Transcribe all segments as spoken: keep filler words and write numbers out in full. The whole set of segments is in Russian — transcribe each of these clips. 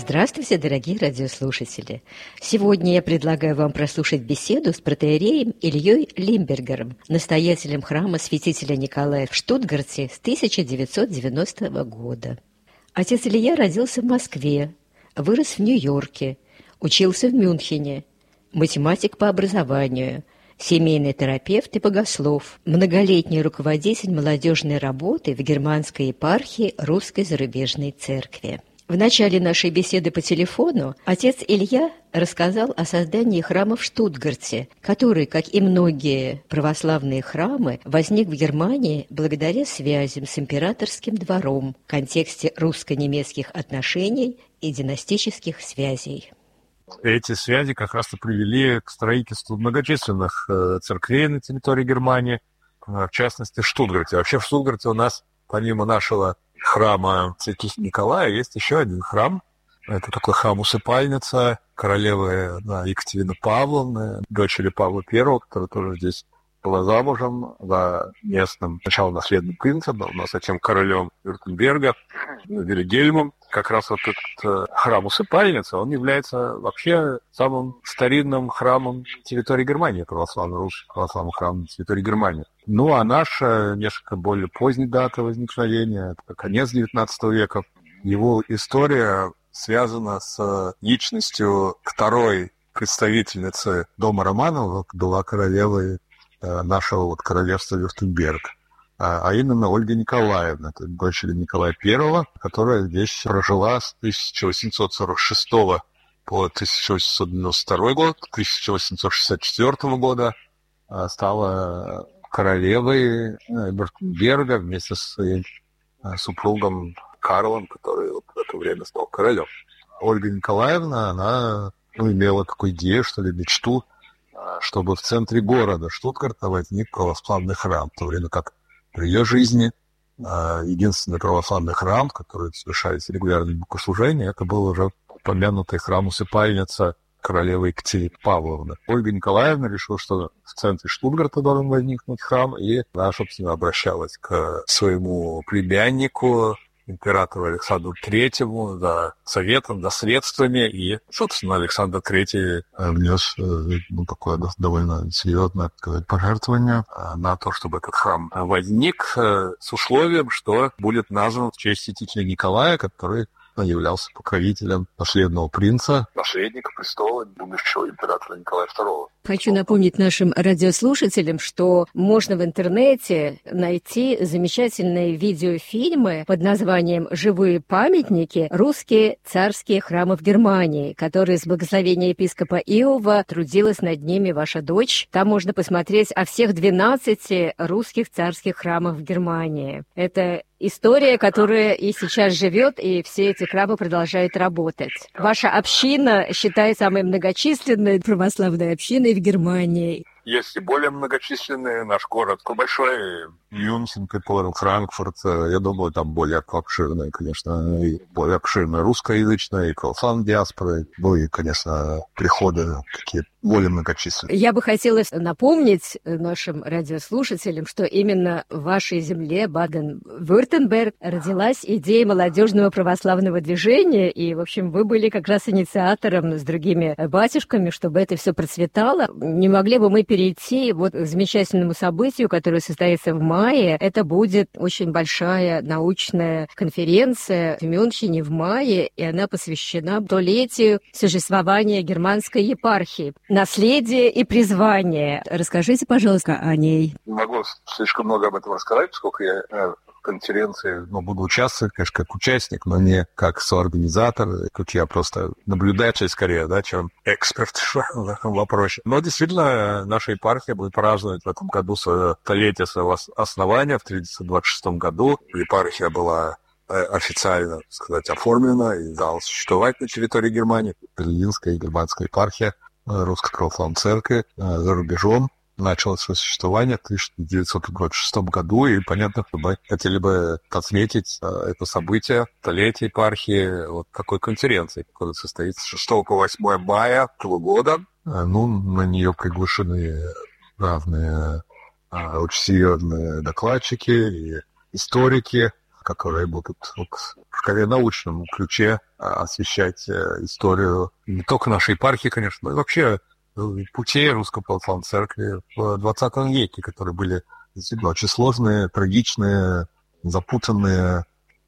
Здравствуйте, дорогие радиослушатели! Сегодня я предлагаю вам прослушать беседу с протоиереем Ильей Лимбергером, настоятелем храма святителя Николая в Штутгарте с тысяча девятьсот девяностого года. Отец Илья родился в Москве, вырос в Нью-Йорке, учился в Мюнхене, математик по образованию, семейный терапевт и богослов, многолетний руководитель молодежной работы в германской епархии Русской зарубежной церкви. В начале нашей беседы по телефону отец Илья рассказал о создании храма в Штутгарте, который, как и многие православные храмы, возник в Германии благодаря связям с императорским двором в контексте русско-немецких отношений и династических связей. Эти связи как раз и привели к строительству многочисленных церквей на территории Германии, в частности в Штутгарте. Вообще в Штутгарте у нас, помимо нашего храма святителя Николая, есть еще один храм. Это такой храм-усыпальница королевы да, Екатерины Павловны, дочери Павла Первого, которая тоже здесь была замужем за местным сначала наследным принцем, но затем королем Вюртемберга, Вильгельмом. Как раз вот этот храм-усыпальница, он является вообще самым старинным храмом территории Германии, православный русский православный храм территории Германии. Ну, а наш несколько более поздней даты возникновения, это конец девятнадцатого века. Его история связана с личностью второй представительницы дома Романовых, была королевой нашего вот королевства Вюртемберг, а именно Ольга Николаевна, это дочери Николая Первого, которая здесь прожила с тысяча восемьсот сорок шестого по тысяча восемьсот девяносто второй год, тысяча восемьсот шестьдесят четвёртого года стала королевой Вюртемберга вместе с своим супругом Карлом, который вот в это время стал королем. Ольга Николаевна, она ну, имела такую идею, что ли, мечту, чтобы в центре города Штутгарта возник православный храм, в то время как при ее жизни единственный православный храм, который совершается регулярные богослужения, это был уже упомянутый храм-усыпальница королевы Екатерины Павловны. Ольга Николаевна решила, что в центре Штутгарта должен возникнуть храм, и она, собственно, обращалась к своему племяннику, императору Александру Третьему, за советом, за средствами, и, собственно, Александр Третий внес ну, такое довольно серьезное сказать, пожертвование на то, чтобы этот храм возник с условием, что будет назван в честь святителя Николая, который являлся покровителем наследного принца, наследника престола будущего императора Николая Второго. Хочу напомнить нашим радиослушателям, что можно в интернете найти замечательные видеофильмы под названием «Живые памятники. Русские царские храмы в Германии», которые с благословения епископа Иова трудилась над ними ваша дочь. Там можно посмотреть о всех двенадцати русских царских храмах в Германии. Это история, которая и сейчас живет, и все эти храмы продолжают работать. Ваша община считается самой многочисленной православной общиной в Германии. Есть и более многочисленные, наш город большой, Мюнхен, предположим, Франкфурт, я думаю, там более обширная, конечно, и более обширная русскоязычная, и православная диаспора, ну и, конечно, приходы такие более многочисленные. Я бы хотела напомнить нашим радиослушателям, что именно в вашей земле, Баден-Вюртемберг, родилась идея молодежного православного движения, и, в общем, вы были как раз инициатором с другими батюшками, чтобы это все процветало. Не могли бы мы перейти вот к замечательному событию, которое состоится в мае. Это будет очень большая научная конференция в Мюнхене в мае, и она посвящена столетию существования германской епархии. Наследие и призвание. Расскажите, пожалуйста, о ней. Не могу слишком много об этом рассказать, поскольку я в конференции ну, буду участвовать, конечно, как участник, но не как соорганизатор. Тут я просто наблюдатель скорее, да, чем эксперт в этом вопросе. Но действительно, наша епархия будет праздновать в этом году свое столетие своего основания в тысяча девятьсот двадцать шестом году. Епархия была официально, так сказать, оформлена и стала существовать на территории Германии. Берлинская и германская епархия Русской Православной Церкви за рубежом начало свое существование в тысяча девятьсот двадцать шестом году, и понятно, что мы хотели бы отметить это событие, столетие епархии, вот такой конференции, которая состоится с шестого по восьмое мая этого года. Ну, на нее приглашены разные очень серьезные докладчики и историки, которые будут вот, в скорее научном ключе освещать историю не только нашей епархии, конечно, но и вообще путей Русской Православной Церкви в двадцатом веке, которые были действительно очень сложные, трагичные, запутанные.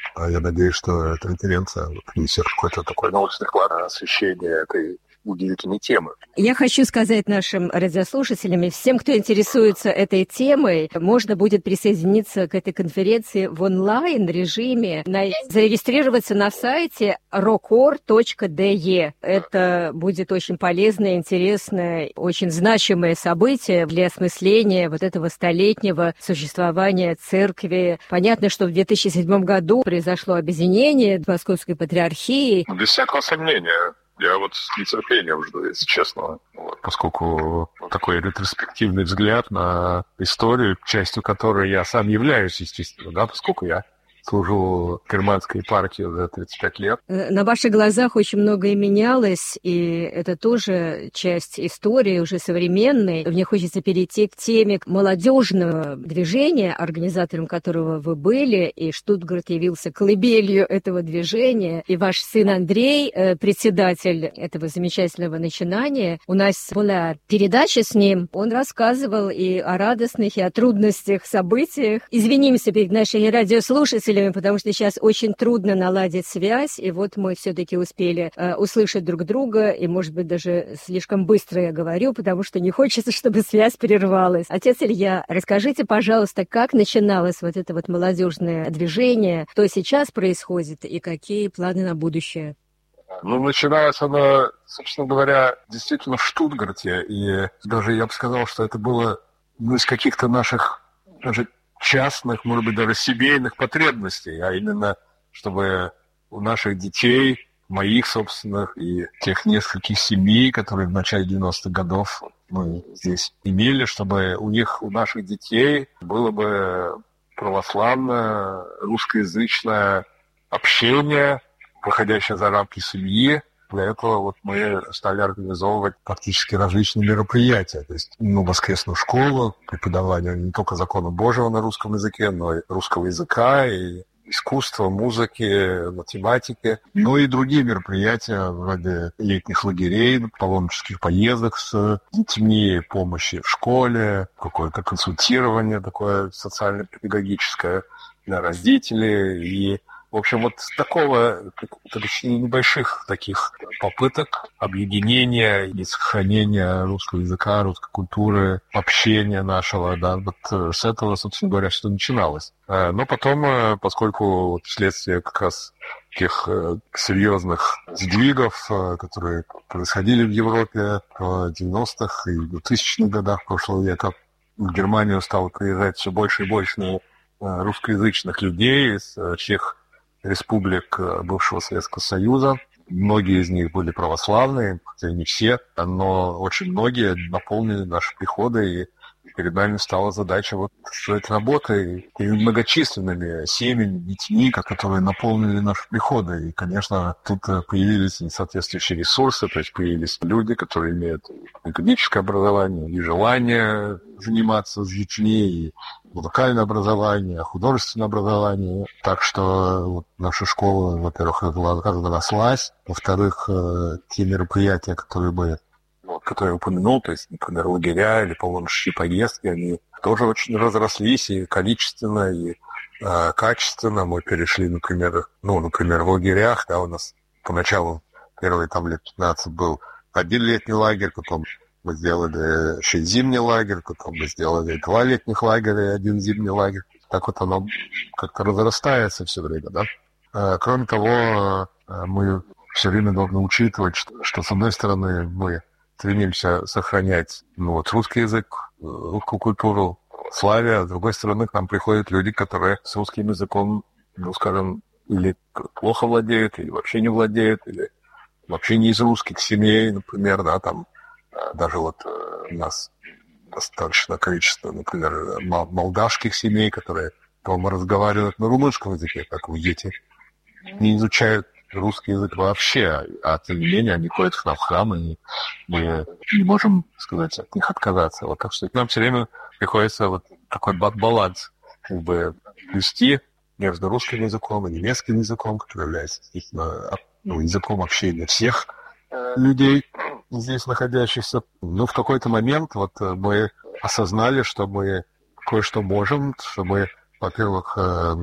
Я надеюсь, что эта конференция внесет какой-то такой научный вклад на освещение этой удивительной темы. Я хочу сказать нашим радиослушателям и всем, кто интересуется этой темой, можно будет присоединиться к этой конференции в онлайн-режиме, зарегистрироваться на сайте рокор точка де. Это будет очень полезное, интересное, очень значимое событие для осмысления вот этого столетнего существования церкви. Понятно, что в две тысячи седьмом году произошло объединение Московской Патриархии. Без всякого сомнения. Я вот с нетерпением жду, если честно, вот, поскольку такой ретроспективный взгляд на историю, частью которой я сам являюсь, естественно, да, поскольку я служу в германской епархии за тридцать пять лет. На ваших глазах очень многое менялось, и это тоже часть истории уже современной. Мне хочется перейти к теме молодежного движения, организатором которого вы были, и Штутгарт явился колыбелью этого движения. И ваш сын Андрей, председатель этого замечательного начинания. У нас была передача с ним. Он рассказывал и о радостных, и о трудностях, событиях. Извинимся перед нашими радиослушателями, потому что сейчас очень трудно наладить связь, и вот мы все-таки успели э, услышать друг друга, и, может быть, даже слишком быстро я говорю, потому что не хочется, чтобы связь прервалась. Отец Илья, расскажите, пожалуйста, как начиналось вот это вот молодежное движение, что сейчас происходит и какие планы на будущее? Ну, начиналось оно, собственно говоря, действительно в Штутгарте, и даже я бы сказал, что это было ну, из каких-то наших даже частных, может быть, даже семейных потребностей, а именно, чтобы у наших детей, моих собственных и тех нескольких семей, которые в начале девяностых годов мы здесь имели, чтобы у них, у наших детей было бы православное, русскоязычное общение, выходящее за рамки семьи. Для этого вот мы стали организовывать практически различные мероприятия. То есть, ну, воскресную школу, преподавание не только закона Божьего на русском языке, но и русского языка, и искусства, музыки, математики. Ну и другие мероприятия, вроде летних лагерей, паломнических поездок с детьми, помощи в школе, какое-то консультирование такое социально-педагогическое для родителей. И в общем, вот с такого, точнее, небольших таких попыток объединения и сохранения русского языка, русской культуры, общения нашего, да, вот с этого, собственно говоря, что начиналось. Но потом, поскольку вот вследствие как раз тех серьезных сдвигов, которые происходили в Европе в девяностых и двухтысячных годах прошлого века, в Германию стало приезжать все больше и больше русскоязычных людей из всех республик бывшего Советского Союза. Многие из них были православные, хотя не все, но очень многие наполнили наши приходы, и перед нами стала задача вот строить работы и многочисленными семьями, детьми, которые наполнили наши приходы. И, конечно, тут появились несоответствующие ресурсы, то есть появились люди, которые имеют академическое образование и желание заниматься с детьми, и музыкальное образование, художественное образование. Так что вот наша школа, во-первых, разрослась, во-вторых, те мероприятия, которые были, вот, которые я упомянул, то есть, например, лагеря или паломнические поездки, они тоже очень разрослись и количественно, и э, качественно. Мы перешли, например, ну, например, в лагерях, да, у нас поначалу первые там лет пятнадцать был один летний лагерь, потом мы сделали еще зимний лагерь, потом мы сделали два летних лагеря и один зимний лагерь. Так вот оно как-то разрастается все время, да. Э, кроме того, э, мы все время должны учитывать, что, что с одной стороны мы стремимся сохранять ну, вот, русский язык, русскую культуру, славе, а с другой стороны к нам приходят люди, которые с русским языком, ну, скажем, или плохо владеют, или вообще не владеют, или вообще не из русских семей, например, да, там даже вот у нас достаточно количество, например, молдавских семей, которые дома разговаривают на румынском языке, как вы дети, не изучают русский язык вообще, а тем не менее они ходят к нам в храм, и мы не можем, сказать, от них отказаться. Вот, так что нам все время приходится вот такой баланс как бы вести между русским языком и немецким языком, который является ну, языком общения всех людей, здесь находящихся. Но в какой-то момент вот мы осознали, что мы кое-что можем, что мы, во-первых,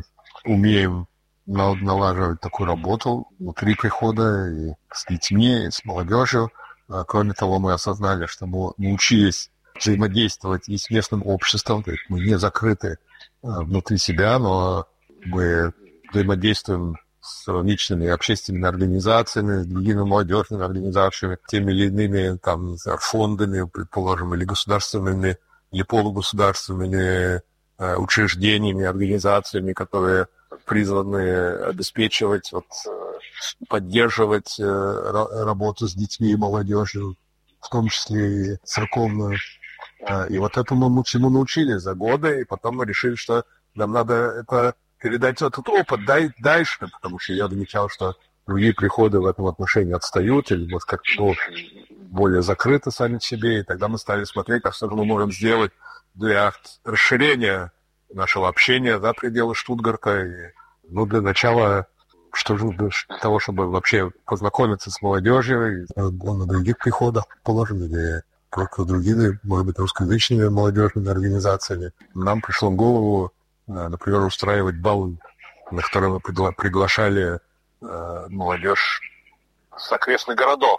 умеем налаживать такую работу внутри прихода и с детьми, и с молодежью. Кроме того, мы осознали, что мы научились взаимодействовать и с местным обществом, то есть мы не закрыты внутри себя, но мы взаимодействуем с различными общественными организациями, с другими молодежными организациями, теми или иными там, фондами, предположим, или государственными, или полугосударственными э, учреждениями, организациями, которые призваны обеспечивать, вот, поддерживать э, работу с детьми и молодежью, в том числе и церковную. И вот этому мы всему научились за годы, и потом мы решили, что нам надо это передать этот опыт дальше, потому что я замечал, что другие приходы в этом отношении отстают или вот как-то более закрыты сами в себе, и тогда мы стали смотреть, а что же мы можем сделать для расширения нашего общения за пределы Штутгарта. И, ну, для начала, что же для того, чтобы вообще познакомиться с молодежью, и на других приходах, положим, или просто другими, может быть, русскоязычными молодежными организациями, нам пришло в голову, например, устраивать балы, на которые мы пригла- приглашали э, молодежь с окрестных городов.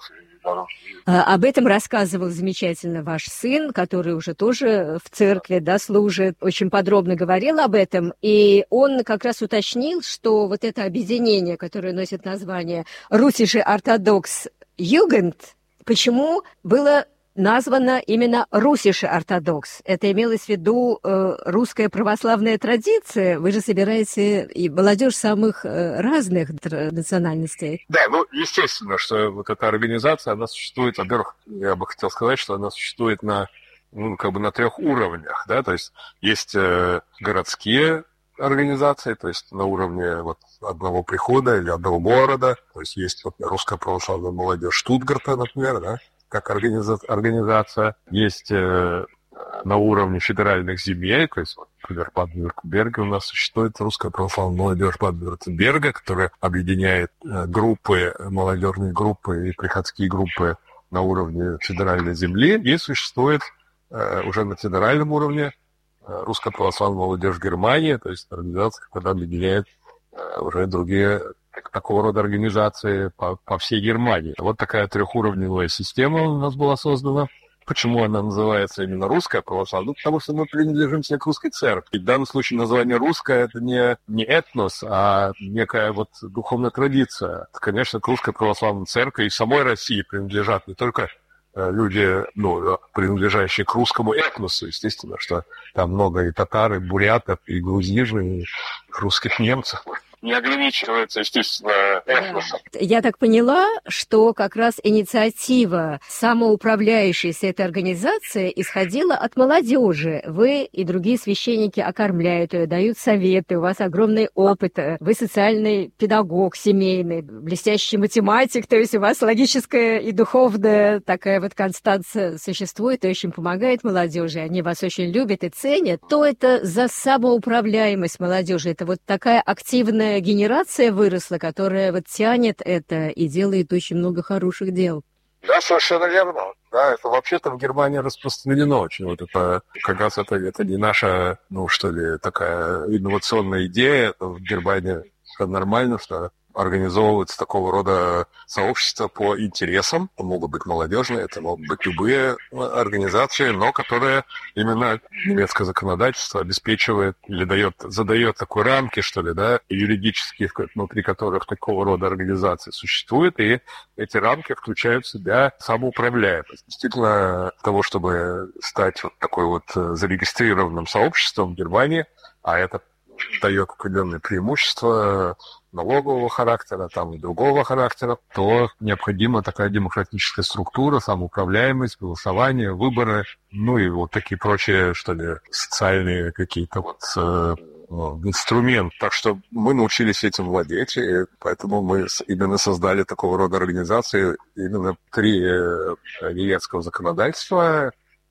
Об этом рассказывал замечательно ваш сын, который уже тоже в церкви, да, служит, очень подробно говорил об этом, и он как раз уточнил, что вот это объединение, которое носит название «Russische Orthodox Jugend», почему было названо именно «Russische Orthodox». Это имелось в виду э, русская православная традиция. Вы же собираете и молодежь самых э, разных национальностей. Да, ну, естественно, что вот эта организация, она существует, во-первых, я бы хотел сказать, что она существует на, ну, как бы на трех уровнях, да, то есть есть э, городские организации, то есть на уровне вот одного прихода или одного города, то есть есть вот русская православная молодежь Штутгарта, например, да, как организа- организация, есть э, на уровне федеральных земель, то есть, вот, например, в Баден-Вюртемберге у нас существует русская православная молодежь Баден-Вюртемберга, которая объединяет э, группы, молодежные группы и приходские группы на уровне федеральной земли, и существует э, уже на федеральном уровне э, русская православная молодежь Германии, то есть организация, которая объединяет э, уже другие такого рода организации по, по всей Германии. Вот такая трехуровневая система у нас была создана. Почему она называется именно русская православная? Ну, потому что мы принадлежим все к русской церкви. В данном случае название «русская» — это не, не этнос, а некая вот духовная традиция. Конечно, к русской православной церкви и самой России принадлежат не только люди, ну, принадлежащие к русскому этносу, естественно, что там много и татар, и бурятов, и грузин, и русских немцев. Не ограничивается, естественно, этносом. Я так поняла, что как раз инициатива самоуправляющейся этой организации исходила от молодежи. Вы и другие священники окормляют ее, дают советы, у вас огромный опыт, вы социальный педагог семейный, блестящий математик, то есть у вас логическая и духовная такая вот констанция существует и очень помогает молодежи, они вас очень любят и ценят. То это за самоуправляемость молодежи, это вот такая активная генерация выросла, которая вот тянет это и делает очень много хороших дел. Да, совершенно верно. Да, это вообще-то в Германии распространено очень. Вот это как раз это, это не наша, ну что ли, такая инновационная идея. Это в Германии это нормально, что организовываются такого рода сообщества по интересам. Это могут быть молодежные, это могут быть любые организации, но которые именно немецкое законодательство обеспечивает или дает, задает такой рамки, что ли, да, юридические, внутри которых такого рода организации существуют, и эти рамки включают в себя самоуправляемость. Действительно, для того, чтобы стать вот такой вот зарегистрированным сообществом в Германии, а это дает определенные преимущества налогового характера, там и другого характера, то необходима такая демократическая структура, самоуправляемость, голосование, выборы, ну и вот такие прочие, что ли, социальные какие-то вот э, инструменты. Так что мы научились этим владеть, и поэтому мы именно создали такого рода организации именно внутри немецкого законодательства,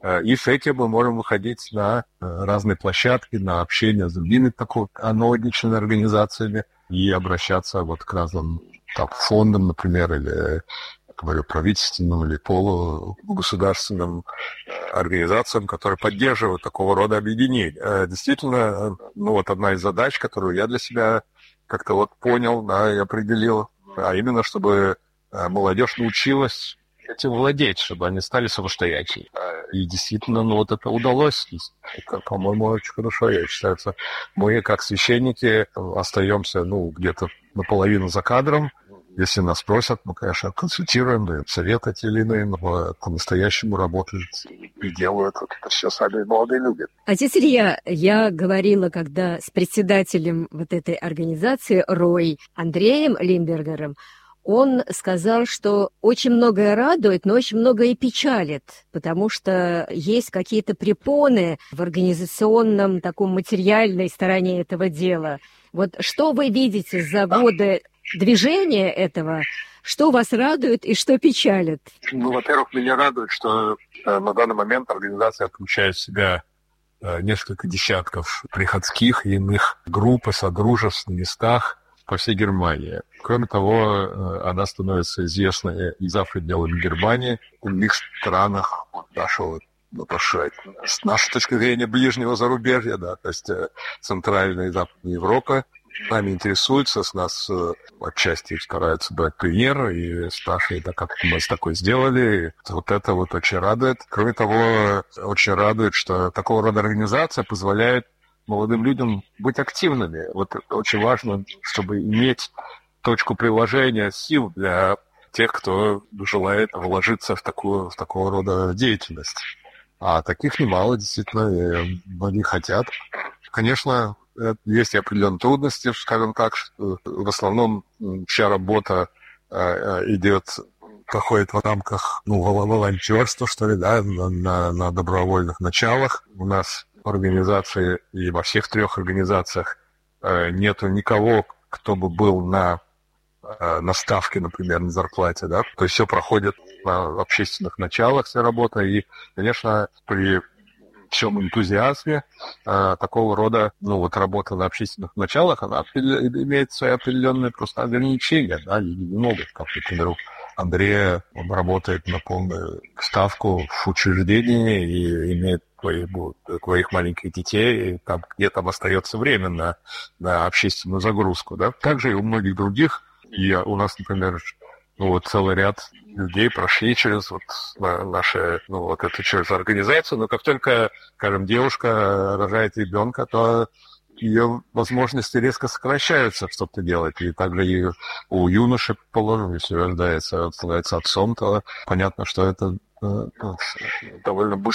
И с этим мы можем выходить на разные площадки, на общение с другими такой аналогичными организациями и обращаться вот к разным там, фондам, например, или, говорю, правительственным или полугосударственным организациям, которые поддерживают такого рода объединения. Действительно, ну вот одна из задач, которую я для себя как-то вот понял, да, и определил, а именно, чтобы молодежь научилась этим владеть, чтобы они стали самостоятельными. И действительно, ну вот это удалось. Это, по-моему, очень хорошо. Я считаю, что мы, как священники, остаемся, ну, где-то наполовину за кадром. Если нас просят, мы, конечно, консультируем, даем советы те или иные, но по-настоящему работают и делают это все сами молодые люди. Отец Илья, я говорила, когда с председателем вот этой организации РОЙ Андреем Лимбергером, он сказал, что очень многое радует, но очень многое и печалит, потому что есть какие-то препоны в организационном, таком материальной стороне этого дела. Вот что вы видите за годы движения этого, что вас радует и что печалит? Ну, во-первых, меня радует, что э, на данный момент организация включает в себя э, несколько десятков приходских и иных групп и содружеств на местах по всей Германии. Кроме того, она становится известной и за пределами Германии, в других странах нашего, ну, с нашей точки зрения, ближнего зарубежья, да, то есть Центральная и Западная Европа. Нами интересуются, с нас отчасти стараются брать пример, и старшие, да, как мы с такой сделали. Вот это вот очень радует. Кроме того, очень радует, что такого рода организация позволяет молодым людям быть активными. Вот это очень важно, чтобы иметь точку приложения сил для тех, кто желает вложиться в такую, в такого рода деятельность. А таких немало, действительно, и многие хотят. Конечно, есть и определенные трудности, скажем так, что в основном вся работа идет, проходит в рамках, ну, волонтерства, что ли, да, на, на, на добровольных началах. У нас в организации и во всех трех организациях э, нету никого, кто бы был на, э, на ставке, например, на зарплате, да. То есть все проходит на общественных началах, вся работа. И, конечно, при всем энтузиазме э, такого рода, ну, вот работа на общественных началах, она имеет свои определенные просто ограничения, да, люди не могут, как, например, Андрей, он работает на полную ставку в учреждении и имеет своих маленьких детей, и там, где там остается время на, на общественную загрузку. Да? Также и у многих других. И у нас, например, ну, вот целый ряд людей прошли через вот наши, ну, вот эту через организацию, но как только, скажем, девушка рожает ребенка, то ее возможности резко сокращаются что-то делать. И также и у юноши, положим, если рождается, становится отцом, то понятно, что это э, довольно быстро